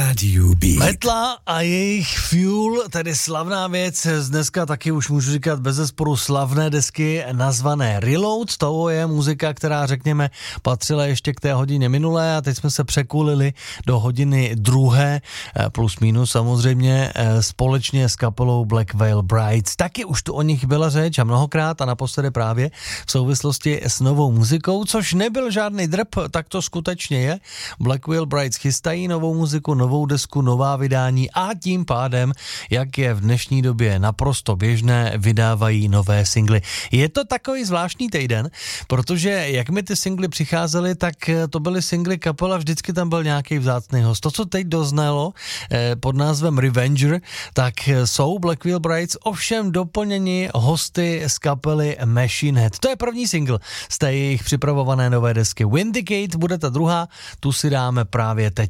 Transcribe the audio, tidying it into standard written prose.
Radio B. Metla a jejich Fuel, tedy slavná věc, dneska taky už můžu říkat bezesporu slavné desky nazvané Reload. To je muzika, která, řekněme, patřila ještě k té hodině minulé a teď jsme se překulili do hodiny druhé, plus minus samozřejmě, společně s kapelou Black Veil Brides. Taky už tu o nich byla řeč a mnohokrát a naposledy právě v souvislosti s novou muzikou, což nebyl žádný drb, tak to skutečně je. Black Veil Brides chystají novou muziku, novou desku, nová vydání a tím pádem, jak je v dnešní době naprosto běžné, vydávají nové singly. Je to takový zvláštní týden, protože jak mi ty singly přicházely, tak to byly singly kapela, vždycky tam byl nějaký vzácný host. To, co teď doznalo pod názvem Revenger, tak jsou Black Veil Brides ovšem doplněni hosty z kapely Machine Head. To je první single z té jejich připravované nové desky. Vindicate bude ta druhá, tu si dáme právě teď.